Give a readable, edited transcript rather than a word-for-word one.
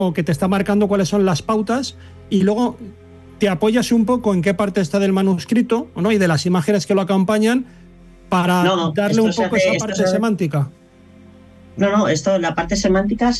o que te está marcando cuáles son las pautas, y luego te apoyas un poco en qué parte está del manuscrito, ¿no? Y de las imágenes que lo acompañan para No, darle esto un se poco hace, esa esto parte se hace- semántica. no, esto, la parte semántica